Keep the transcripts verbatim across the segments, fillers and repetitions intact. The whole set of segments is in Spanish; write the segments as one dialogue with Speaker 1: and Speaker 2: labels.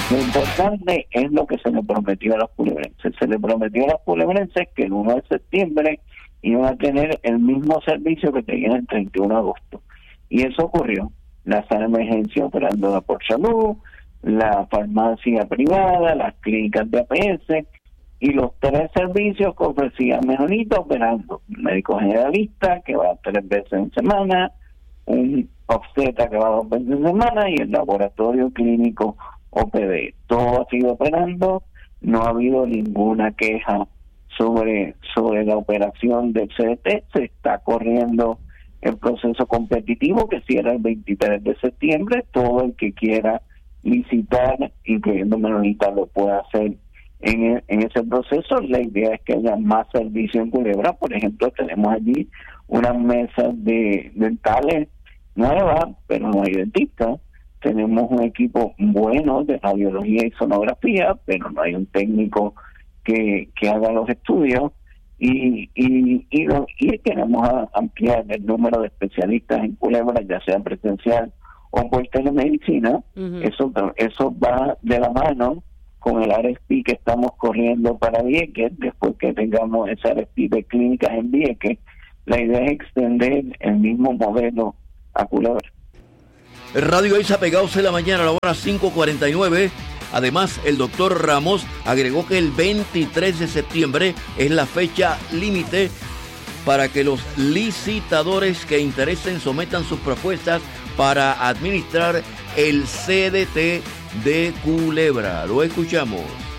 Speaker 1: Lo importante es lo que se le prometió a los culebrenses. Se le prometió a los culebrenses que el primero de septiembre iban a tener el mismo servicio que tenían el treinta y uno de agosto. Y eso ocurrió. La sala de emergencia operando por salud, la farmacia privada, las clínicas de A P S y los tres servicios que ofrecía Menonita operando. Un médico generalista que va tres veces en semana, un obstetra que va dos veces en semana y el laboratorio clínico O P D. Todo ha sido operando, no ha habido ninguna queja sobre, sobre la operación del C D T. Se está corriendo el proceso competitivo que cierra el veintitrés de septiembre. Todo el que quiera licitar, incluyendo Menonita, lo puede hacer en, el, en ese proceso. La idea es que haya más servicio en Culebra. Por ejemplo, tenemos allí unas mesas de dentales nuevas, pero no hay dentistas. Tenemos un equipo bueno de radiología y sonografía, pero no hay un técnico que, que haga los estudios. Y y y, lo, y queremos ampliar el número de especialistas en Culebra, ya sea presencial o por telemedicina. Uh-huh. Eso eso va de la mano con el R S P que estamos corriendo para Vieques. Después que tengamos ese R S P de clínicas en Vieques, la idea es extender el mismo modelo a Culebra.
Speaker 2: Radio Isa pegados en la mañana a la hora cinco cuarenta y nueve. Además, el doctor Ramos agregó que el veintitrés de septiembre es la fecha límite para que los licitadores que interesen sometan sus propuestas para administrar el C D T de Culebra. Lo escuchamos.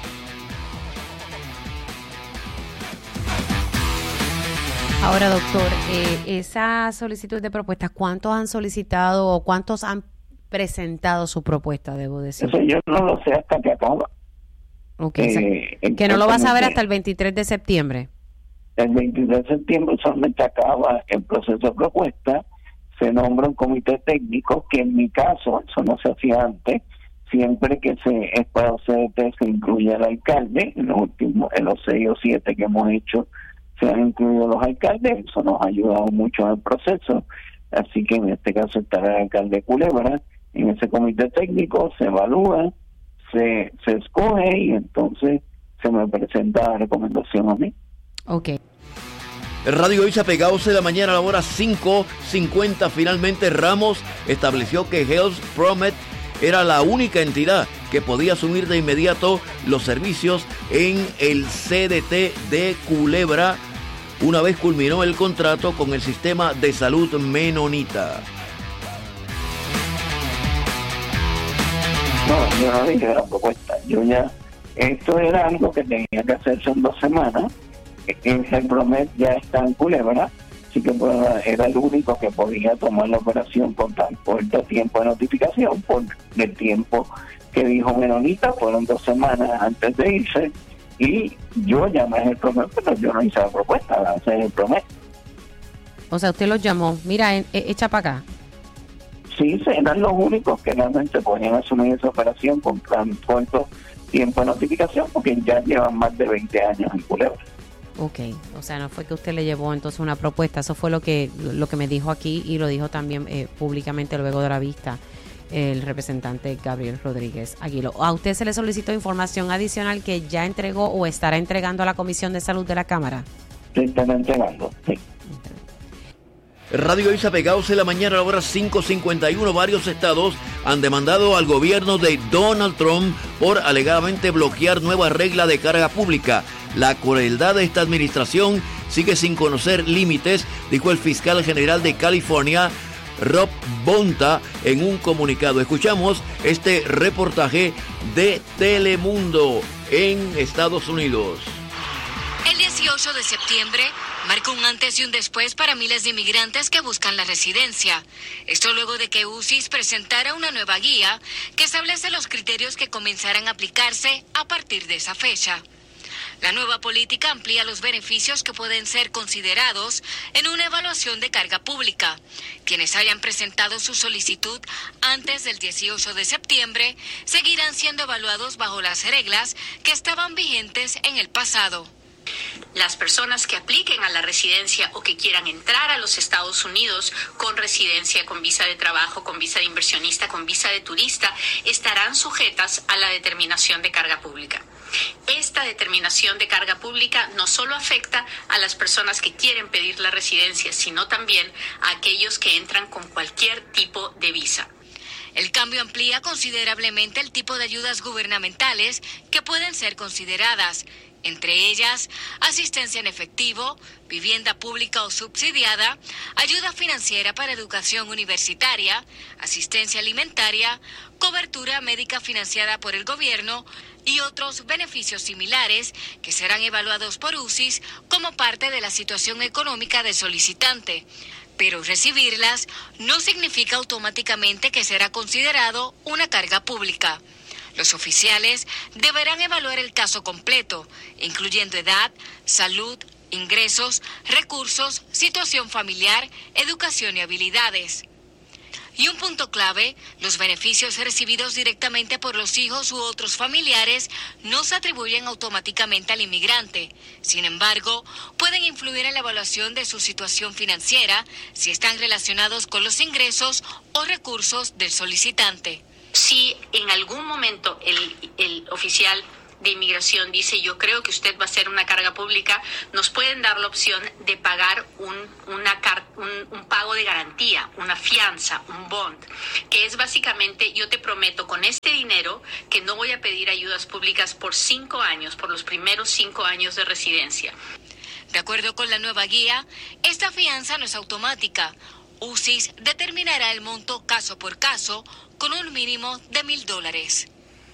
Speaker 3: Ahora, doctor, eh, esa solicitud de propuestas, ¿cuántos han solicitado o cuántos han presentado su propuesta, debo decir?
Speaker 1: Eso yo no lo sé hasta que acaba.
Speaker 3: Okay, eh, que no lo vas a ver hasta el veintitrés de septiembre.
Speaker 1: El veintitrés de septiembre solamente acaba el proceso de propuesta, se nombra un comité técnico, que en mi caso, eso no se hacía antes, siempre que se es para C D T se incluye al alcalde. En los últimos, en los seis o siete que hemos hecho, se han incluido los alcaldes. Eso nos ha ayudado mucho en el proceso. Así que en este caso estará el alcalde de Culebra. En ese comité técnico se evalúa, se, se escoge y entonces se me presenta la recomendación a mí.
Speaker 3: Ok.
Speaker 2: Radio Isa pegados en la mañana a la hora cinco cincuenta. Finalmente Ramos estableció que Health Promet era la única entidad que podía asumir de inmediato los servicios en el C D T de Culebra una vez culminó el contrato con el sistema de salud Menonita.
Speaker 1: No, yo no dije la propuesta. Yo ya, esto era algo que tenía que hacerse en dos semanas. El Promet ya está en Culebra, así que pues, era el único que podía tomar la operación con tan corto tiempo de notificación. Por el tiempo que dijo Menonita, fueron dos semanas antes de irse, y yo llamé al Promet, pero yo no hice la propuesta, la hice el Promet.
Speaker 3: O sea, usted los llamó, mira, echa para acá.
Speaker 1: Sí, eran los únicos que realmente podían asumir esa operación con tan corto tiempo de notificación, porque ya llevan más de veinte años en Culebra.
Speaker 3: Ok, o sea, no fue que usted le llevó entonces una propuesta, eso fue lo que lo que me dijo aquí y lo dijo también eh, públicamente luego de la vista el representante Gabriel Rodríguez Aguilo. ¿A usted se le solicitó información adicional que ya entregó o estará entregando a la Comisión de Salud de la Cámara?
Speaker 1: Se están entregando, sí.
Speaker 2: Radio Isa pegados en la mañana a la hora cinco cincuenta y uno. Varios estados han demandado al gobierno de Donald Trump por alegadamente bloquear nueva regla de carga pública. La crueldad de esta administración sigue sin conocer límites, dijo el fiscal general de California, Rob Bonta, en un comunicado. Escuchamos este reportaje de Telemundo en Estados Unidos.
Speaker 4: El dieciocho de septiembre marca un antes y un después para miles de inmigrantes que buscan la residencia. Esto luego de que U C I S presentara una nueva guía que establece los criterios que comenzarán a aplicarse a partir de esa fecha. La nueva política amplía los beneficios que pueden ser considerados en una evaluación de carga pública. Quienes hayan presentado su solicitud antes del dieciocho de septiembre seguirán siendo evaluados bajo las reglas que estaban vigentes en el pasado.
Speaker 5: Las personas que apliquen a la residencia o que quieran entrar a los Estados Unidos con residencia, con visa de trabajo, con visa de inversionista, con visa de turista, estarán sujetas a la determinación de carga pública. Esta determinación de carga pública no solo afecta a las personas que quieren pedir la residencia, sino también a aquellos que entran con cualquier tipo de visa.
Speaker 4: El cambio amplía considerablemente el tipo de ayudas gubernamentales que pueden ser consideradas, entre ellas asistencia en efectivo, vivienda pública o subsidiada, ayuda financiera para educación universitaria, asistencia alimentaria, cobertura médica financiada por el gobierno y otros beneficios similares que serán evaluados por U C I S como parte de la situación económica del solicitante. Pero recibirlas no significa automáticamente que será considerado una carga pública. Los oficiales deberán evaluar el caso completo, incluyendo edad, salud, ingresos, recursos, situación familiar, educación y habilidades. Y un punto clave, los beneficios recibidos directamente por los hijos u otros familiares no se atribuyen automáticamente al inmigrante. Sin embargo, pueden influir en la evaluación de su situación financiera si están relacionados con los ingresos o recursos del solicitante.
Speaker 5: Si en algún momento el, el oficial de inmigración dice yo creo que usted va a ser una carga pública, nos pueden dar la opción de pagar un, una, un, un pago de garantía, una fianza, un bond, que es básicamente yo te prometo con este dinero que no voy a pedir ayudas públicas por cinco años, por los primeros cinco años de residencia.
Speaker 4: De acuerdo con la nueva guía, esta fianza no es automática. U C I S determinará el monto caso por caso con un mínimo de mil dólares.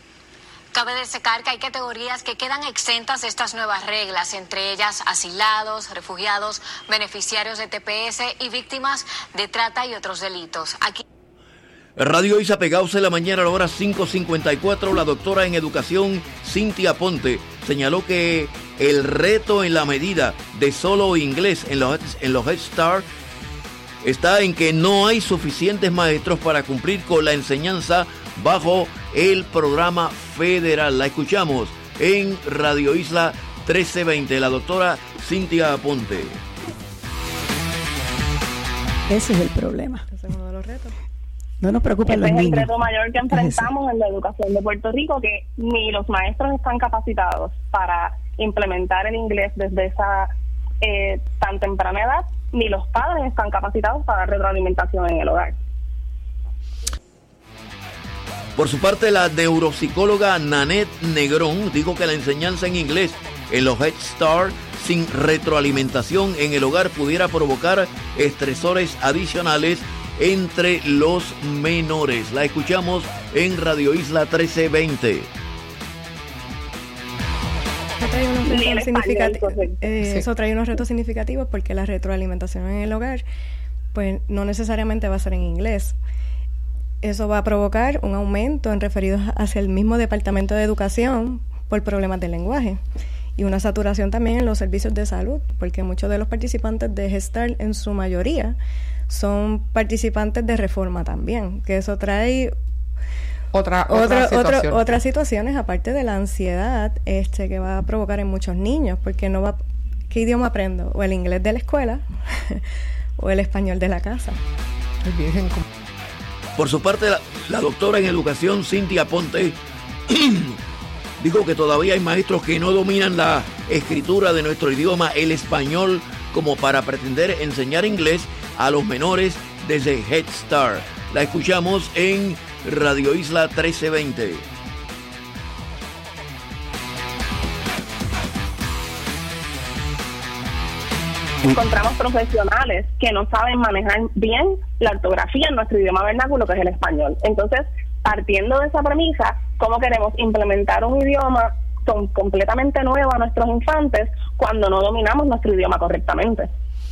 Speaker 6: Cabe destacar que hay categorías que quedan exentas de estas nuevas reglas, entre ellas asilados, refugiados, beneficiarios de T P S y víctimas de trata y otros delitos. Aquí
Speaker 2: Radio Isa Pegaos en la mañana a la hora cinco cincuenta y cuatro, la doctora en educación Cintia Ponte señaló que el reto en la medida de solo inglés en los, en los Head Start está en que no hay suficientes maestros para cumplir con la enseñanza bajo el programa federal. La escuchamos en Radio Isla trece veinte, la doctora Cintia Ponte.
Speaker 7: Ese es el problema.
Speaker 8: Ese es uno de los retos.
Speaker 7: No nos preocupen los
Speaker 9: niños.
Speaker 7: niños.
Speaker 9: Es el reto mayor que enfrentamos en la educación de Puerto Rico, que ni los maestros están capacitados para implementar el inglés desde esa eh, tan temprana edad, ni los padres están capacitados para dar retroalimentación en el hogar.
Speaker 2: Por su parte, la neuropsicóloga Nanette Negrón dijo que la enseñanza en inglés en los Head Start sin retroalimentación en el hogar pudiera provocar estresores adicionales entre los menores. La escuchamos en Radio Isla trece veinte.
Speaker 8: Eso trae unos retos significativos, eh, sí. Eso trae unos retos significativos porque la retroalimentación en el hogar pues no necesariamente va a ser en inglés. Eso va a provocar un aumento en referidos hacia el mismo Departamento de Educación por problemas de lenguaje y una saturación también en los servicios de salud, porque muchos de los participantes de Head Start en su mayoría son participantes de reforma también, que eso trae
Speaker 10: otra,
Speaker 8: otra,
Speaker 10: otra
Speaker 8: otra
Speaker 10: situación.
Speaker 8: otras situaciones aparte de la ansiedad este que va a provocar en muchos niños, porque no va, ¿qué idioma aprendo? O el inglés de la escuela o el español de la casa.
Speaker 10: Bien.
Speaker 2: Por su parte, la, la doctora en educación Cintia Ponte dijo que todavía hay maestros que no dominan la escritura de nuestro idioma, el español, como para pretender enseñar inglés a los menores desde Head Start. La escuchamos en Radio Isla trece veinte.
Speaker 9: Encontramos profesionales que no saben manejar bien la ortografía en nuestro idioma vernáculo, que es el español. Entonces, partiendo de esa premisa, ¿cómo queremos implementar un idioma con, completamente nuevo a nuestros infantes cuando no dominamos nuestro idioma correctamente?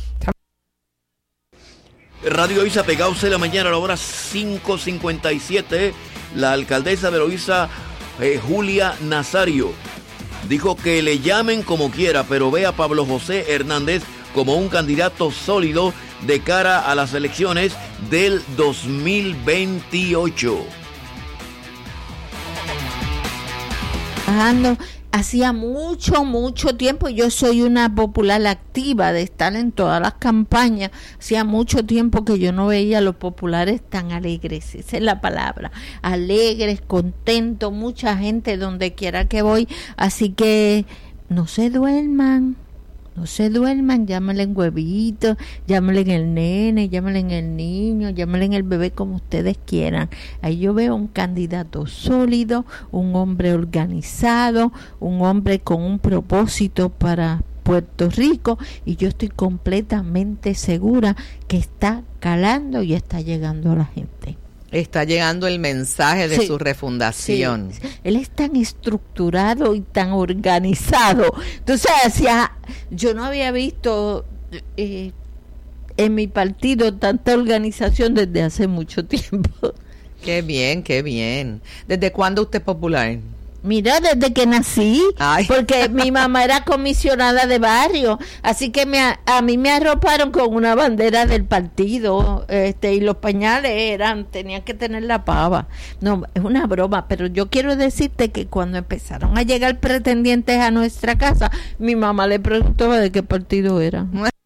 Speaker 2: Radio Isa Pegaos en la mañana a la hora cinco cincuenta y siete. La alcaldesa de Loíza, eh, Julia Nazario, dijo que le llamen como quiera, pero ve a Pablo José Hernández como un candidato sólido de cara a las elecciones del dos mil veintiocho.
Speaker 11: trabajando. Hacía mucho, mucho tiempo, yo soy una popular activa de estar en todas las campañas, hacía mucho tiempo que yo no veía a los populares tan alegres, esa es la palabra, alegres, contentos, mucha gente donde quiera que voy, así que no se duerman. No se duerman, llámenle en huevito, llámenle en el nene, llámenle en el niño, llámenle en el bebé, como ustedes quieran. Ahí yo veo un candidato sólido, un hombre organizado, un hombre con un propósito para Puerto Rico, y yo estoy completamente segura que está calando y está llegando a la gente.
Speaker 12: Está llegando el mensaje de sí, su refundación.
Speaker 11: Sí. Él es tan estructurado y tan organizado. Entonces, hacia, yo no había visto eh, en mi partido tanta organización desde hace mucho tiempo.
Speaker 12: Qué bien, qué bien. ¿Desde cuándo usted es popular?
Speaker 11: Mira, desde que nací, Ay. porque mi mamá era comisionada de barrio, así que me, a mí me arroparon con una bandera del partido, este, y los pañales eran, tenían que tener la pava. No, es una broma, pero yo quiero decirte que cuando empezaron a llegar pretendientes a nuestra casa, mi mamá le preguntaba de qué partido era.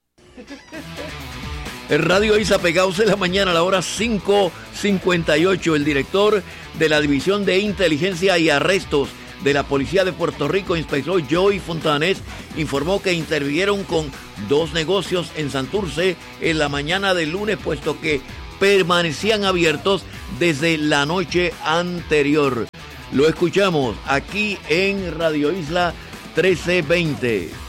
Speaker 2: El Radio Isla pegados en la mañana a la hora cinco cincuenta y ocho. El director de la División de Inteligencia y Arrestos de la Policía de Puerto Rico, inspector Joey Fontanes, informó que intervinieron con dos negocios en Santurce en la mañana del lunes, puesto que permanecían abiertos desde la noche anterior. Lo escuchamos aquí en Radio Isla trece veinte.